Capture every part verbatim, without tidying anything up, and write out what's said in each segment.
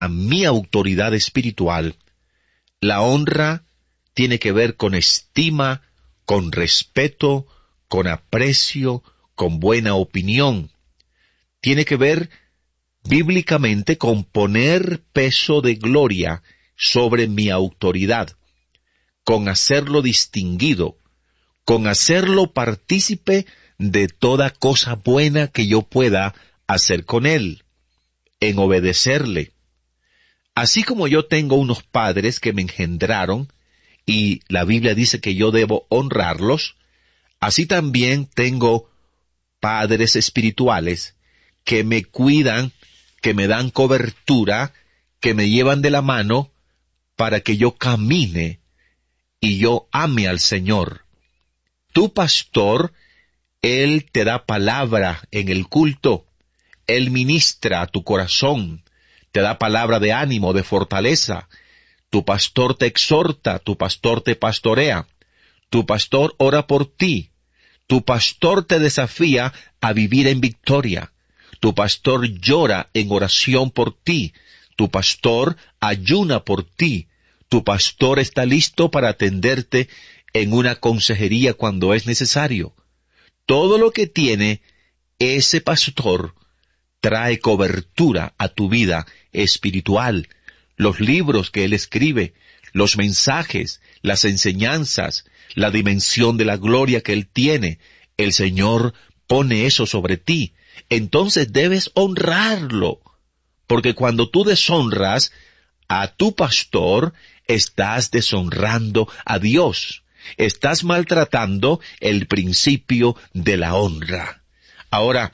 a mi autoridad espiritual, la honra tiene que ver con estima, con respeto, con aprecio, con buena opinión. Tiene que ver bíblicamente con poner peso de gloria sobre mi autoridad, con hacerlo distinguido, con hacerlo partícipe de toda cosa buena que yo pueda hacer con él, en obedecerle. Así como yo tengo unos padres que me engendraron, y la Biblia dice que yo debo honrarlos, así también tengo padres espirituales que me cuidan, que me dan cobertura, que me llevan de la mano para que yo camine y yo ame al Señor. Tu pastor, él te da palabra en el culto, él ministra a tu corazón, te da palabra de ánimo, de fortaleza. Tu pastor te exhorta, tu pastor te pastorea, tu pastor ora por ti, tu pastor te desafía a vivir en victoria, tu pastor llora en oración por ti, tu pastor ayuna por ti, tu pastor está listo para atenderte en una consejería cuando es necesario. Todo lo que tiene ese pastor trae cobertura a tu vida espiritual. Los libros que él escribe, los mensajes, las enseñanzas, la dimensión de la gloria que él tiene, el Señor pone eso sobre ti. Entonces debes honrarlo, porque cuando tú deshonras a tu pastor, estás deshonrando a Dios. Estás maltratando el principio de la honra. Ahora,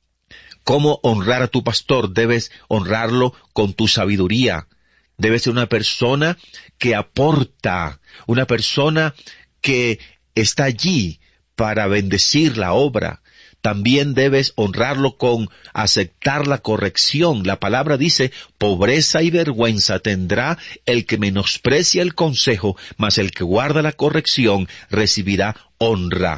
¿cómo honrar a tu pastor? Debes honrarlo con tu sabiduría. Debes ser una persona que aporta, una persona que está allí para bendecir la obra. También debes honrarlo con aceptar la corrección. La palabra dice, pobreza y vergüenza tendrá el que menosprecia el consejo, mas el que guarda la corrección recibirá honra.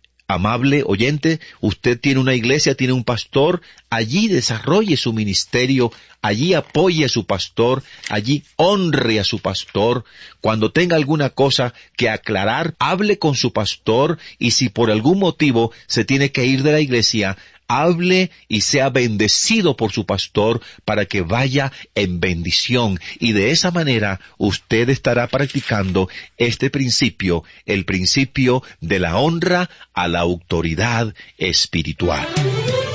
Amable oyente, usted tiene una iglesia, tiene un pastor, allí desarrolle su ministerio, allí apoye a su pastor, allí honre a su pastor. Cuando tenga alguna cosa que aclarar, hable con su pastor, y si por algún motivo se tiene que ir de la iglesia, hable y sea bendecido por su pastor para que vaya en bendición. Y de esa manera usted estará practicando este principio, el principio de la honra a la autoridad espiritual.